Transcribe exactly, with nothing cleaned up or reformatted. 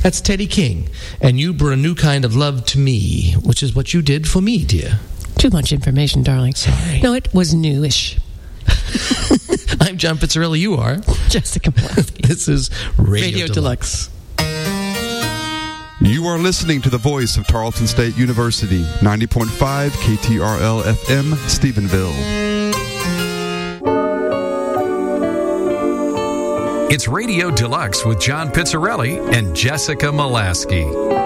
That's Teddy King. And you brought a new kind of love to me, which is what you did for me, dear. Too much information, darling. Sorry. No, it was newish. I'm John Pizzarelli. You are Jessica Malasky. This is Radio, Radio Deluxe. Deluxe. You are listening to the voice of Tarleton State University, ninety point five K T R L F M, Stephenville. It's Radio Deluxe with John Pizzarelli and Jessica Malasky.